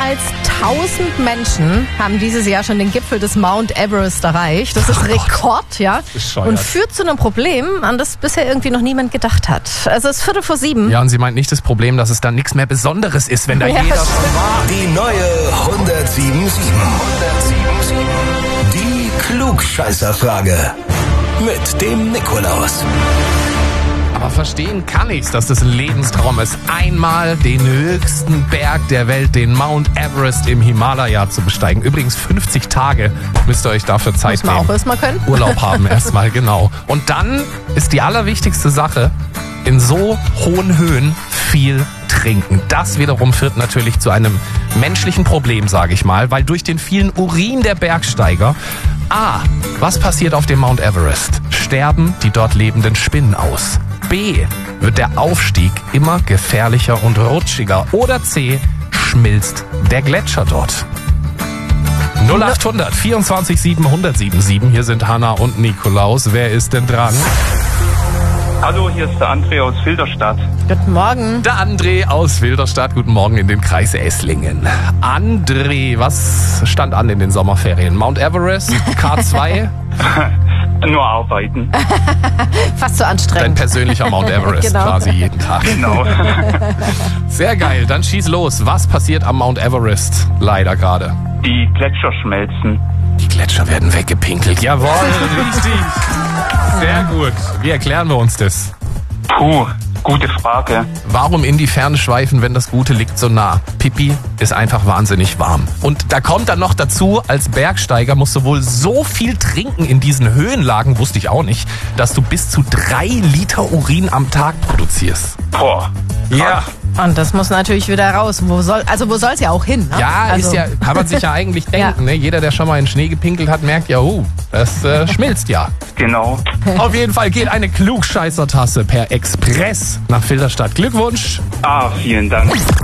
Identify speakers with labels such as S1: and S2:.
S1: als 1000 Menschen haben dieses Jahr schon den Gipfel des Mount Everest erreicht. Das ist Rekord, ja.
S2: Bescheuert.
S1: Und führt zu einem Problem, an das bisher irgendwie noch niemand gedacht hat. Also es ist 6:45.
S2: Ja, und sie meint nicht das Problem, dass es dann nichts mehr Besonderes ist, wenn da
S1: Ja,
S2: jeder
S1: stimmt.
S2: schon war.
S3: Die neue 107.7. Die Klugscheißerfrage. Mit dem Nikolaus.
S2: Aber verstehen kann ich's, dass das ein Lebenstraum ist, einmal den höchsten Berg der Welt, den Mount Everest im Himalaya zu besteigen. Übrigens 50 Tage müsst ihr euch dafür Zeit
S1: Muss man
S2: nehmen.
S1: auch erstmal können.
S2: Urlaub haben erstmal, genau. Und dann ist die allerwichtigste Sache, in so hohen Höhen viel trinken. Das wiederum führt natürlich zu einem menschlichen Problem, sage ich mal, weil durch den vielen Urin der Bergsteiger, was passiert auf dem Mount Everest? Sterben die dort lebenden Spinnen aus. B, wird der Aufstieg immer gefährlicher und rutschiger. Oder C, schmilzt der Gletscher dort. 0800 24 707. Hier sind Hanna und Nikolaus. Wer ist denn dran?
S4: Hallo, hier ist der André aus Filderstadt.
S1: Guten Morgen.
S2: Der André aus Wilderstadt. Guten Morgen in den Kreis Esslingen. André, was stand an in den Sommerferien? Mount Everest, K2,
S4: Nur arbeiten.
S1: Fast so
S2: dein
S1: anstrengend.
S2: persönlicher Mount Everest
S1: Genau.
S2: quasi jeden Tag.
S4: Genau.
S2: Sehr geil, dann schieß los. Was passiert am Mount Everest leider gerade?
S4: Die Gletscher schmelzen.
S2: Die Gletscher werden weggepinkelt. Jawohl, richtig. Sehr gut. Wie erklären wir uns das?
S4: Puh, gute Frage.
S2: Warum in die Ferne schweifen, wenn das Gute liegt so nah? Pipi ist einfach wahnsinnig warm. Und da kommt dann noch dazu, als Bergsteiger musst du wohl so viel trinken in diesen Höhenlagen, wusste ich auch nicht, dass du bis zu 3 Liter Urin am Tag produzierst.
S4: Boah.
S2: Ja.
S1: Und das muss natürlich wieder raus. Wo soll's ja auch hin? Ne?
S2: Ja,
S1: also,
S2: ist ja, kann man sich ja eigentlich denken. Ne? Jeder, der schon mal in Schnee gepinkelt hat, merkt ja, das schmilzt ja.
S4: Genau.
S2: Auf jeden Fall geht eine Klugscheißer-Tasse per Express nach Filderstadt. Glückwunsch!
S4: Vielen Dank.